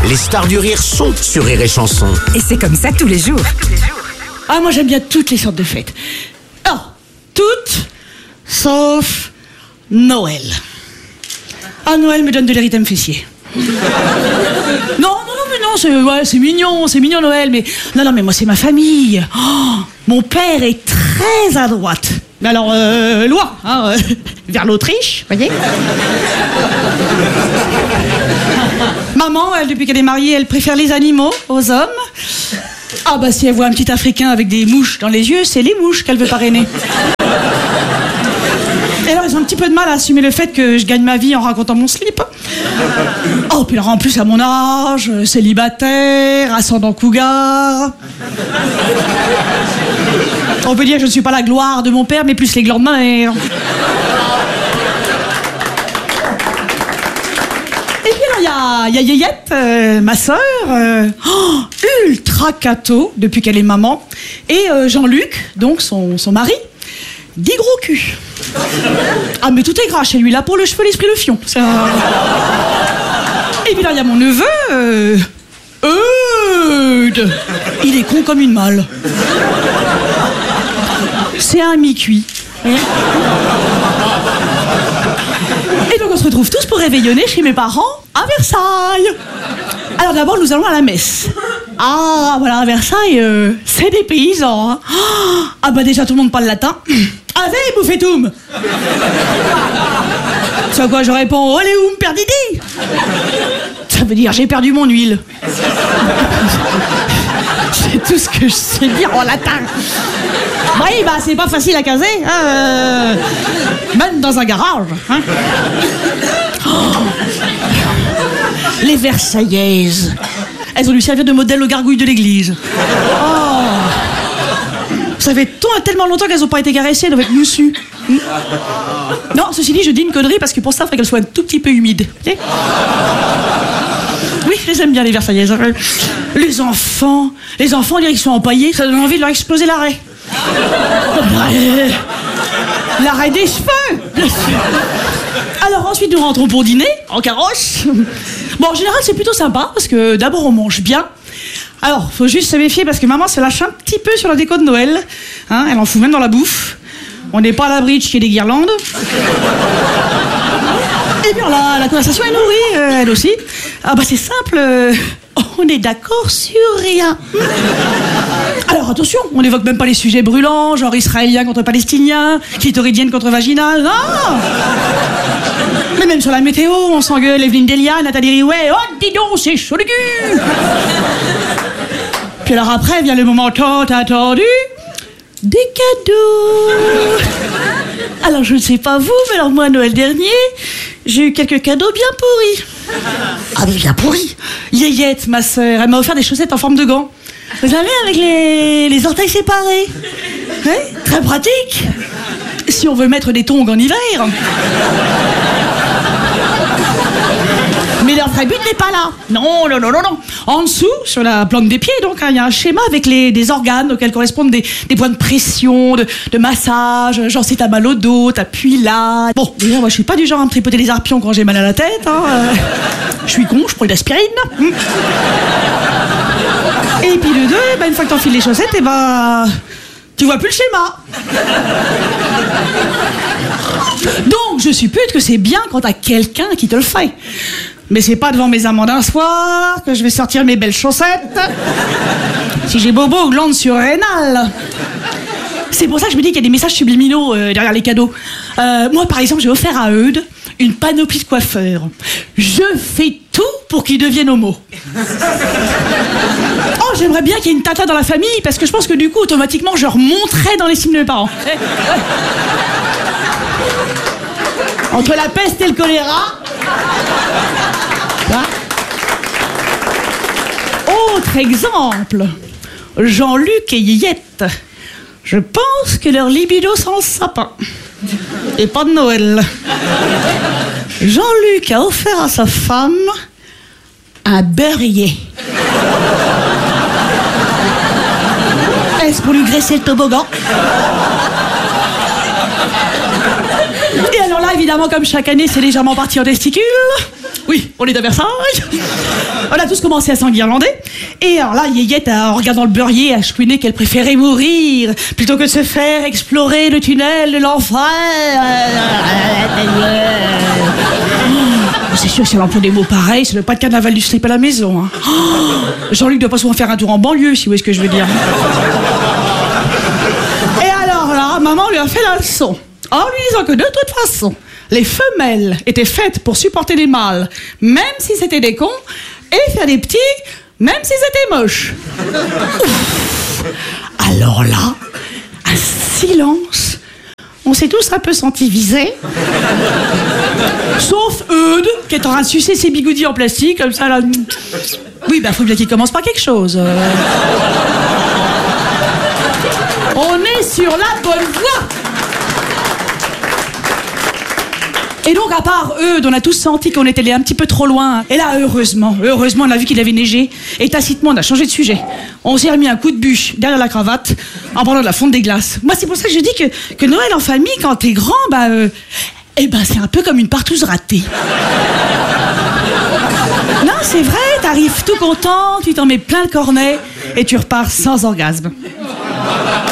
Les stars du rire sont sur Rire et Chanson. Et c'est comme ça tous les jours. Ah, moi j'aime bien toutes les sortes de fêtes. Alors, toutes, sauf Noël. Ah, Noël me donne de l'érythème fessier. Non, c'est mignon Noël, mais non, mais moi c'est ma famille. Oh, mon père est très à droite. Mais alors, loin, hein, vers l'Autriche, voyez. Maman, elle, depuis qu'elle est mariée, elle préfère les animaux aux hommes. Ah bah si elle voit un petit Africain avec des mouches dans les yeux, c'est les mouches qu'elle veut parrainer. Et alors ils ont un petit peu de mal à assumer le fait que je gagne ma vie en racontant mon slip. Oh, puis alors en plus à mon âge, célibataire, ascendant cougar. On peut dire que je ne suis pas la gloire de mon père, mais plus les glands de ma mère. Et puis alors il y a Yéyette, ma sœur, ultra cato depuis qu'elle est maman. Et Jean-Luc, donc son mari, dit gros cul. Ah mais tout est gras chez lui, là pour le cheveu, l'esprit, le fion. Et puis là il y a mon neveu, Eudes. Il est con comme une malle. C'est un mi-cuit. Et donc on se retrouve tous pour réveillonner chez mes parents à Versailles. Alors d'abord nous allons à la messe. Ah voilà, à Versailles, c'est des paysans. Hein. Ah bah déjà tout le monde parle latin. Ave buffetum. C'est à quoi je réponds Oleum perdidi. Ça veut dire j'ai perdu mon huile. C'est tout ce que je sais dire en latin. Oui, bah c'est pas facile à caser, hein, même dans un garage. Hein. Oh. Les Versaillaises, elles ont dû servir de modèle aux gargouilles de l'église. Oh. Ça fait tellement longtemps qu'elles n'ont pas été caressées, elles doivent être moussues. Non, ceci dit, je dis une connerie parce que pour ça, il faudrait qu'elles soient un tout petit peu humides. Okay. Oui, je les aime bien, les Versaillaises. Les enfants, on dirait qu'ils sont empaillés, ça donne envie de leur exploser l'arrêt. L'arrêt des cheveux, bien sûr. Alors ensuite nous rentrons pour dîner en carrosse. Bon, en général c'est plutôt sympa parce que d'abord on mange bien. Alors faut juste se méfier parce que maman se lâche un petit peu sur la déco de Noël, hein, elle en fout même dans la bouffe. On n'est pas à l'abri de chier des guirlandes. Et bien la conversation est nourrie, elle aussi. Ah bah c'est simple, on est d'accord sur rien. Alors attention, on n'évoque même pas les sujets brûlants, genre israélien contre palestinien, clitoridienne contre vaginale, non. Mais même sur la météo, on s'engueule Evelyne Delia, Nathalie Riouet, oh dis donc, c'est chaud le cul. Puis alors après vient le moment tant attendu, des cadeaux. Alors je ne sais pas vous, mais alors moi Noël dernier, j'ai eu quelques cadeaux bien pourris. Ah mais bien pourris. Yéyette, ma sœur, elle m'a offert des chaussettes en forme de gants. Vous savez, avec les orteils séparés. Ouais, très pratique. Si on veut mettre des tongs en hiver. Mais leur vrai but n'est pas là. Non. En dessous, sur la plante des pieds, donc, il y a un schéma avec des organes auxquels correspondent des points de pression, de massage. Genre, si t'as mal au dos, t'appuies là. Bon, déjà, moi, je suis pas du genre à me tripoter les arpions quand j'ai mal à la tête. Hein. Je suis con, je prends une aspirine. Et puis de deux, une fois que t'enfiles les chaussettes, tu vois plus le schéma. Donc je suppute que c'est bien quand t'as quelqu'un qui te le fait. Mais c'est pas devant mes amants d'un soir que je vais sortir mes belles chaussettes. Si j'ai bobo ou glande surrénale. C'est pour ça que je me dis qu'il y a des messages subliminaux derrière les cadeaux. Moi par exemple, j'ai offert à Eudes une panoplie de coiffeurs. Je fais tout pour qu'ils deviennent homo. Oh, j'aimerais bien qu'il y ait une tata dans la famille, parce que je pense que du coup, automatiquement, je remonterais dans l'estime de mes parents. Entre la peste et le choléra. Autre exemple. Jean-Luc et Yéyette. Je pense que leur libido sent le sapin. Et pas de Noël. Jean-Luc a offert à sa femme un beurrier. Est-ce pour lui graisser le toboggan? Et alors là, évidemment, comme chaque année, c'est légèrement parti en testicules. Oui, on est à Versailles. On a tous commencé à s'enguirlander. Et alors là, Yéyette, en regardant le beurrier, a chouiné qu'elle préférait mourir plutôt que de se faire explorer le tunnel de l'enfer. C'est sûr que si elle emploie des mots pareils, ça ne doit pas être carnaval du slip à la maison. Hein. Jean-Luc doit pas souvent faire un tour en banlieue, si vous voyez ce que je veux dire. Et alors là, maman lui a fait la leçon, en lui disant que de toute façon, les femelles étaient faites pour supporter les mâles, même si c'était des cons, et faire des petits, même s'ils étaient moches. Ouf. Alors là, un silence. On s'est tous un peu sentis visés. Sauf Eudes, qui est en train de sucer ses bigoudis en plastique, comme ça, là. Oui, bah, faut bien qu'il commence par quelque chose. On est sur la bonne voie. Et donc, à part Eudes, on a tous senti qu'on était allé un petit peu trop loin. Et là, heureusement, on a vu qu'il avait neigé. Et tacitement, on a changé de sujet. On s'est remis un coup de bûche derrière la cravate en parlant de la fonte des glaces. Moi, c'est pour ça que je dis que Noël en famille, quand t'es grand, c'est un peu comme une partouze ratée. Non, c'est vrai, t'arrives tout content, tu t'en mets plein le cornet et tu repars sans orgasme.